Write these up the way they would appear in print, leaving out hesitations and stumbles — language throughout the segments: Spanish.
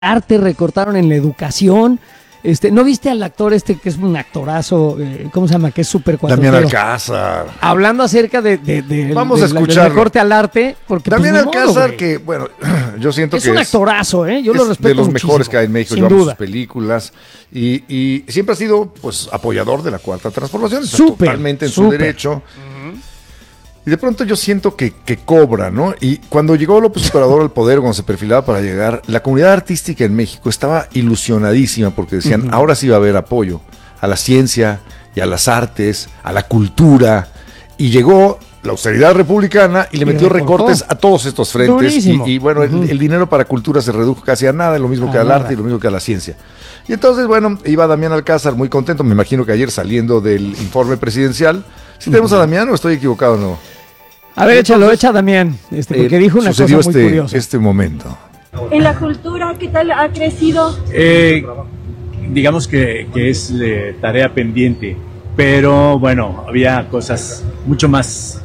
arte, recortaron en la educación. ¿No viste al actor que es un actorazo, cómo se llama, que es súper cuatrotero? Damián Alcázar. Hablando acerca del recorte al arte, porque Damián Alcázar, que bueno, yo siento es que un actorazo, yo lo respeto de los muchísimo, mejores que hay en México, sin yo amo duda. sus películas y siempre ha sido pues apoyador de la Cuarta Transformación, está totalmente en su derecho. Y de pronto yo siento que cobra, ¿no? Y cuando llegó López Obrador al poder, cuando se perfilaba para llegar, la comunidad artística en México estaba ilusionadísima porque decían, ahora sí va a haber apoyo a la ciencia y a las artes, a la cultura. Y llegó la austeridad republicana y le metió recortes a todos estos frentes. Y bueno, el dinero para cultura se redujo casi a nada, lo mismo que al arte y lo mismo que a la ciencia. Y entonces, bueno, iba Damián Alcázar muy contento, me imagino que ayer saliendo del informe presidencial. ¿Sí tenemos a Damián o estoy equivocado o no? A ver, echa a Damián, porque dijo una cosa muy curiosa. Este momento. En la cultura, ¿qué tal ha crecido? Digamos que es tarea pendiente, pero bueno, había cosas mucho más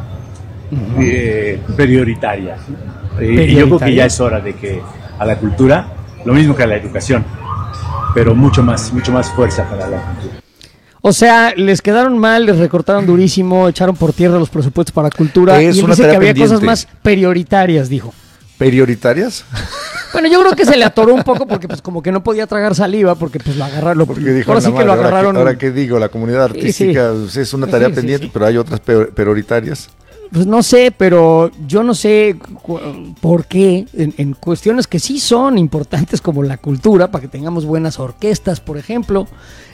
prioritarias. Y yo creo que ya es hora de que a la cultura, lo mismo que a la educación, pero mucho más fuerza para la cultura. O sea, les quedaron mal, les recortaron durísimo, echaron por tierra los presupuestos para cultura. Es y él dice que había cosas más prioritarias, dijo. ¿Prioritarias? Bueno, yo creo que se le atoró un poco porque pues como que no podía tragar saliva porque pues lo agarraron. Porque dijo, ahora sí que lo agarraron. Ahora que digo, la comunidad artística es una tarea pendiente, pero hay otras prioritarias. Pues no sé, pero yo no sé por qué en cuestiones que sí son importantes como la cultura, para que tengamos buenas orquestas, por ejemplo,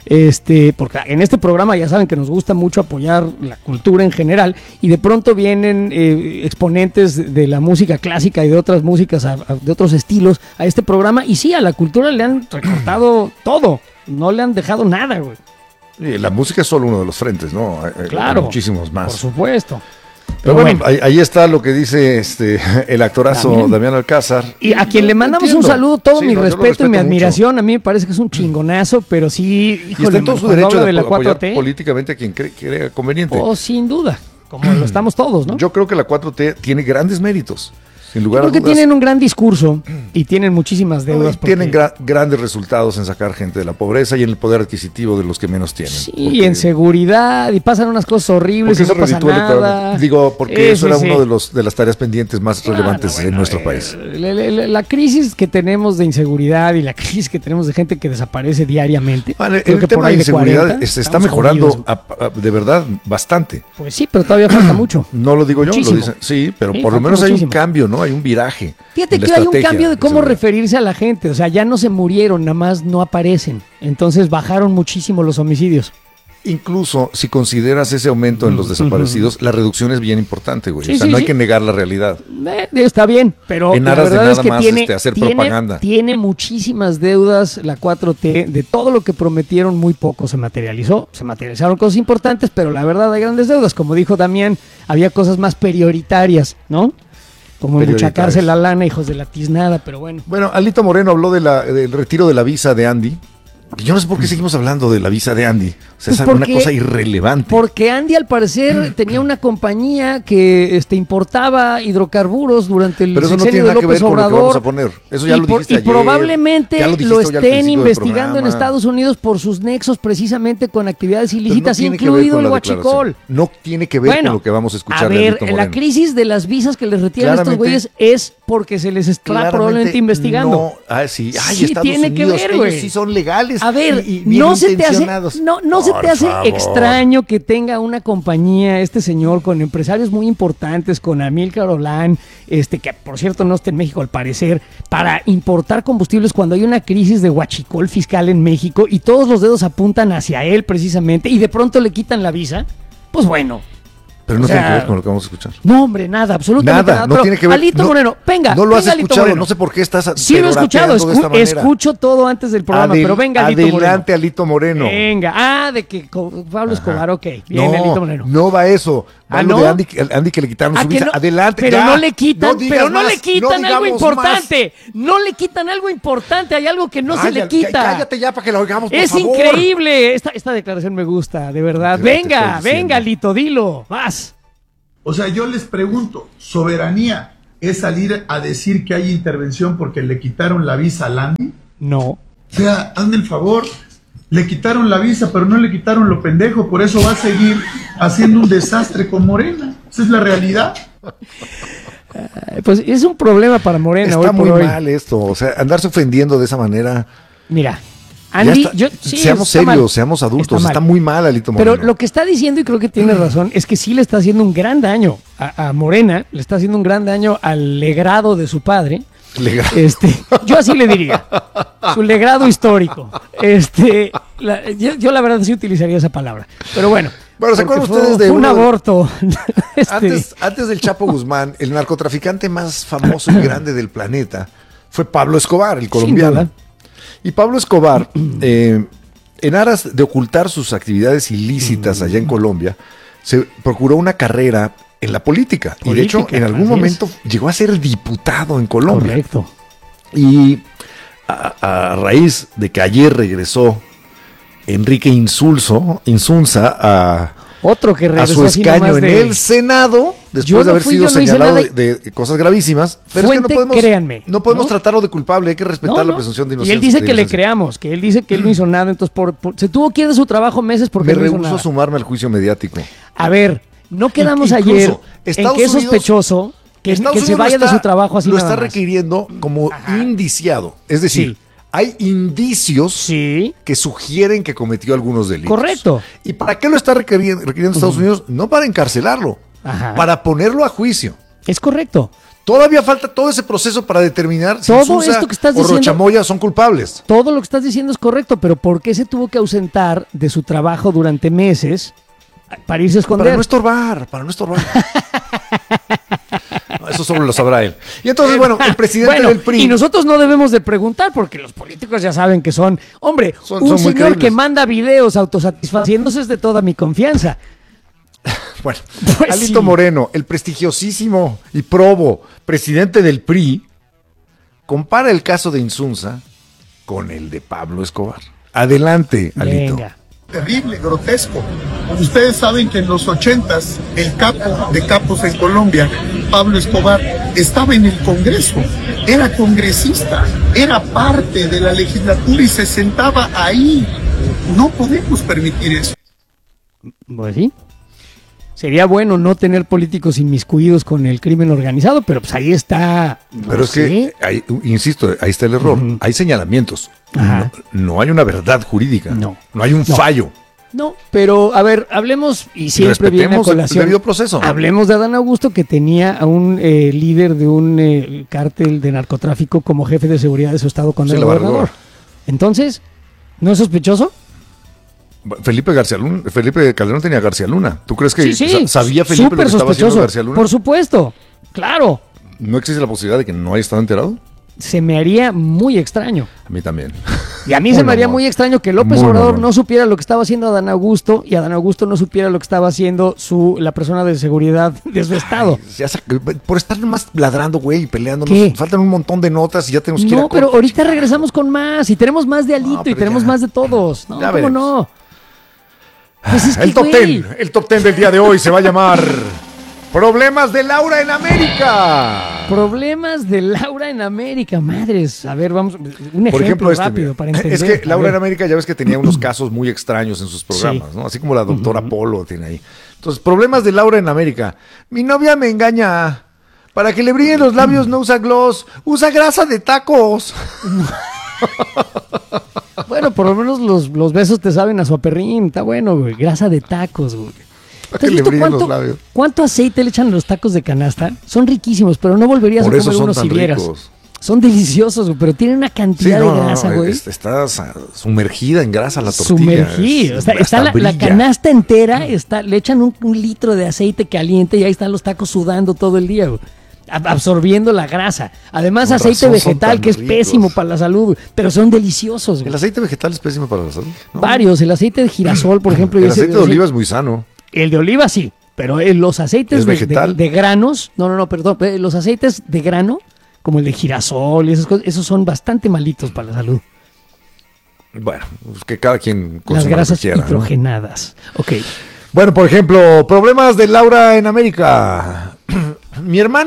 porque en este programa ya saben que nos gusta mucho apoyar la cultura en general, y de pronto vienen exponentes de la música clásica y de otras músicas, de otros estilos, a este programa, y sí, a la cultura le han recortado todo, no le han dejado nada, güey. La música es solo uno de los frentes, ¿no? Claro, hay muchísimos más. Por supuesto. Pero bueno, ahí está lo que dice el actorazo Damián Alcázar. Y a quien le mandamos un saludo, todo mi respeto y mi admiración. Mucho. A mí me parece que es un chingonazo, pero sí, híjole, y está en todo su derecho de apoyar políticamente a quien crea conveniente. Oh, sin duda, como lo estamos todos, ¿no? Yo creo que la 4T tiene grandes méritos. Sin lugar a dudas. Creo que tienen un gran discurso y tienen muchísimas deudas. Tienen grandes resultados en sacar gente de la pobreza y en el poder adquisitivo de los que menos tienen. Sí, y en seguridad, y pasan unas cosas horribles y no pasa nada. Digo, porque eso era uno de las tareas pendientes más relevantes en nuestro país. La crisis que tenemos de inseguridad y la crisis que tenemos de gente que desaparece diariamente. Vale, el tema de inseguridad se está mejorando de verdad bastante. Pues sí, pero todavía falta mucho. No lo digo yo, lo dicen. Sí, pero por lo menos hay un cambio, ¿no? Hay un viraje. Fíjate que hay un cambio de cómo referirse a la gente. O sea, ya no se murieron, nada más no aparecen. Entonces bajaron muchísimo los homicidios. Incluso si consideras ese aumento en los desaparecidos, la reducción es bien importante, güey. O sea, no hay que negar la realidad. Está bien, pero en aras de nada más hacer propaganda. Tiene muchísimas deudas la 4T. De todo lo que prometieron, muy poco se materializó. Se materializaron cosas importantes, pero la verdad hay grandes deudas. Como dijo Damián, había cosas más prioritarias, ¿no? Como muchacarse la lana, hijos de la tiznada, pero bueno. Bueno, Alito Moreno habló del retiro de la visa de Andy. Yo no sé por qué seguimos hablando de la visa de Andy. O sea, es una cosa irrelevante. Porque Andy, al parecer, tenía una compañía que importaba hidrocarburos durante el sexenio de López Obrador. Eso ya lo dijiste ayer. Y probablemente lo estén investigando en Estados Unidos por sus nexos precisamente con actividades ilícitas, incluido el huachicol. No tiene que ver con lo que vamos a escuchar. A ver, la crisis de las visas que les retiran a estos güeyes es porque se les está probablemente investigando. Sí, tiene que ver, güey. Ellos sí son legales. A ver, no se te hace extraño que tenga una compañía este señor con empresarios muy importantes, con Amílcar Olan, que por cierto no está en México al parecer, para importar combustibles cuando hay una crisis de huachicol fiscal en México y todos los dedos apuntan hacia él precisamente y de pronto le quitan la visa? Pues bueno. Pero no tiene que ver con lo que vamos a escuchar. No, hombre, nada, absolutamente nada. No tiene que ver. Alito Moreno, venga. No lo has Alito escuchado, Moreno. no sé por qué estás. Sí lo he escuchado, escucho todo antes del programa, pero venga, Alito Moreno. Adelante, Alito Moreno. Venga, de que Pablo Escobar, ok. Bien, Alito Moreno. No va eso. Va lo de Andy que le quitaron su visa. Adelante, pero no le quitan, algo importante. No le quitan algo importante, hay algo que no se le quita. Cállate ya para que lo oigamos, por favor. Es increíble. Esta declaración me gusta, de verdad. Venga, Alito, dilo, vas. O sea, yo les pregunto, soberanía, es salir a decir que hay intervención porque le quitaron la visa a Landy? No. O sea, hazme el favor, le quitaron la visa, pero no le quitaron lo pendejo, por eso va a seguir haciendo un desastre con Morena. Esa es la realidad. Pues es un problema para Morena. Está muy mal esto, o sea, andarse ofendiendo de esa manera. Mira, Andy, seamos serios, seamos adultos, está muy mal Alito Moreno. Pero lo que está diciendo, y creo que tiene razón, es que sí le está haciendo un gran daño a Morena, le está haciendo un gran daño al legrado de su padre. Yo así le diría, su legrado histórico. Yo la verdad sí utilizaría esa palabra, pero bueno. Bueno, ¿se acuerdan ustedes de un aborto? Antes del Chapo Guzmán, el narcotraficante más famoso y grande del planeta fue Pablo Escobar, el colombiano. Y Pablo Escobar, en aras de ocultar sus actividades ilícitas allá en Colombia, se procuró una carrera en la política. Y de hecho, en algún momento llegó a ser diputado en Colombia. Correcto. Y a raíz de que ayer regresó Enrique Insunza a su escaño en el Senado, después de haber sido señalado de cosas gravísimas. Pero Fuente, es que no podemos tratarlo de culpable, hay que respetar la presunción de inocencia. Y él dice que le creamos, que él dice que él no hizo nada, entonces se tuvo que ir de su trabajo meses porque no hizo nada. Me rehúso a sumarme al juicio mediático. A ver, no quedamos ayer en que es sospechoso que se vaya de su trabajo así. Lo está requiriendo como indiciado, es decir, hay indicios que sugieren que cometió algunos delitos. Correcto. ¿Y para qué lo está requiriendo Estados Unidos? No para encarcelarlo, para ponerlo a juicio. Es correcto. Todavía falta todo ese proceso para determinar si Sousa o Rochamoya son culpables. Todo lo que estás diciendo es correcto, pero ¿por qué se tuvo que ausentar de su trabajo durante meses para irse a esconder? Para no estorbar. Eso solo lo sabrá él. Y entonces, bueno, el presidente del PRI... Y nosotros no debemos de preguntar porque los políticos ya saben que son... Hombre, un señor que manda videos autosatisfaciéndose es de toda mi confianza. Bueno, pues Alito Moreno, el prestigiosísimo y probo presidente del PRI, compara el caso de Insunza con el de Pablo Escobar. Adelante, Alito. Venga. Terrible, grotesco. Ustedes saben que en los 80s, el capo de capos en Colombia, Pablo Escobar, estaba en el Congreso, era congresista, era parte de la legislatura y se sentaba ahí. No podemos permitir eso. Pues sí. Sería bueno no tener políticos inmiscuidos con el crimen organizado, pero pues ahí está. Pero es que, insisto, ahí está el error. Hay señalamientos. No hay una verdad jurídica. No hay un fallo. No, pero a ver, hablemos, y siempre viene a colación, el debido proceso. Hablemos de Adán Augusto, que tenía a un líder de un cártel de narcotráfico como jefe de seguridad de su estado cuando era gobernador. Entonces, ¿no es sospechoso? Felipe Calderón tenía a García Luna. ¿Tú crees que sabía Felipe lo que estaba haciendo García Luna? Por supuesto, claro. ¿No existe la posibilidad de que no haya estado enterado? Se me haría muy extraño. A mí también. Y a mí se me haría muy extraño que López Obrador no supiera lo que estaba haciendo Adán Augusto y Adán Augusto no supiera lo que estaba haciendo la persona de seguridad de su estado. Por estar más ladrando, güey, y peleándonos. Faltan un montón de notas y ya tenemos que ir a pero ahorita regresamos con más y tenemos más de Alito y tenemos más de todos. No, ¿cómo no? Pues es que, el top 10 del día de hoy se va a llamar Problemas de Laura en América. Problemas de Laura en América, madres. A ver, vamos, un ejemplo rápido para entender. Es que Laura en América ya ves que tenía unos casos muy extraños en sus programas, ¿no? Así como la doctora Polo tiene ahí. Entonces, Problemas de Laura en América. Mi novia me engaña. Para que le brillen los labios no usa gloss, usa grasa de tacos. Bueno, por lo menos los besos te saben a su perrín. Está bueno, güey. Grasa de tacos, güey. ¿Has visto cuánto aceite le echan a los tacos de canasta? Son riquísimos, pero no volverías a comer uno si vieras. Son deliciosos, güey, pero tienen una cantidad de grasa, güey. Está sumergida en grasa la tortilla. Sumergida. Está la canasta entera, le echan un litro de aceite caliente y ahí están los tacos sudando todo el día, güey. Absorbiendo la grasa. Además, aceite vegetal, que es pésimo para la salud, pero son deliciosos, güey. ¿El aceite vegetal es pésimo para la salud? No. Varios. El aceite de girasol, por ejemplo. El aceite de oliva es muy sano. El de oliva sí, pero los aceites de granos, perdón, los aceites de grano, como el de girasol y esas cosas, esos son bastante malitos para la salud. Bueno, pues que cada quien consuma las grasas quiera, hidrogenadas. ¿No? Ok. Bueno, por ejemplo, Problemas de Laura en América. Mi hermano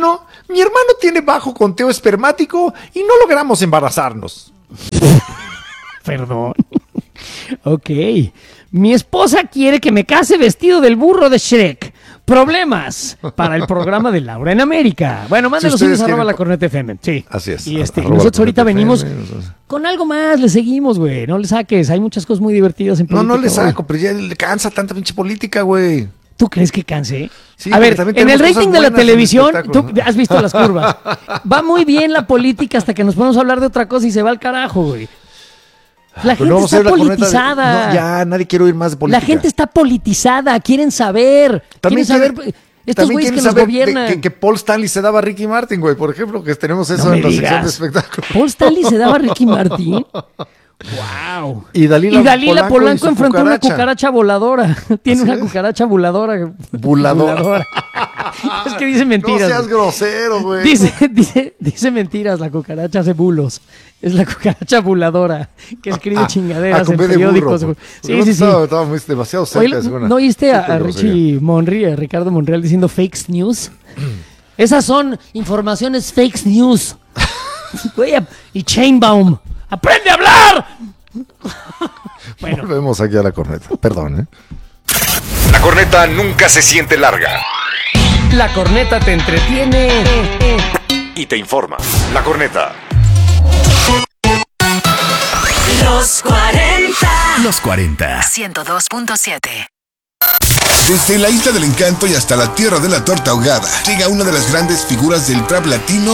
Mi hermano tiene bajo conteo espermático y no logramos embarazarnos. Perdón. Ok. Mi esposa quiere que me case vestido del burro de Shrek. Problemas para el programa de Laura en América. Bueno, mándenos un @ la Corneta FM. Sí. Así es. Y nosotros ahorita venimos con algo más. Le seguimos, güey. No le saques. Hay muchas cosas muy divertidas en política. No le saco, pero ya le cansa tanta pinche política, güey. ¿Tú crees que canse? Sí, a ver, en el rating de la televisión, tú has visto las curvas. Va muy bien la política hasta que nos ponemos a hablar de otra cosa y se va al carajo, güey. La gente está politizada. No, ya, nadie quiere oír más de política. La gente está politizada, quieren saber. También quieren saber estos güeyes que nos gobiernan. Que Paul Stanley se daba a Ricky Martin, güey, por ejemplo, que tenemos eso en la sección de espectáculos. ¿Paul Stanley se daba a Ricky Martin? ¡Wow! Y Dalila Polanco enfrentó una cucaracha voladora. Tiene una cucaracha voladora. Buladora. Es que dice mentiras. No seas grosero, güey. Dice mentiras, la cucaracha hace bulos. Es la cucaracha buladora que escribe chingaderas en periódicos. Burro, sí. Estaba demasiado cerca. ¿No oíste a Richie Monreal, a Ricardo Monreal diciendo fake news? Esas son informaciones fake news. Y Chainbaum. ¡Aprende a hablar! Bueno. Volvemos aquí a la corneta. Perdón, La corneta nunca se siente larga. La corneta te entretiene y te informa. La corneta. Los 40. Los 40. 102.7. Desde la Isla del Encanto y hasta la Tierra de la Torta Ahogada, llega una de las grandes figuras del trap latino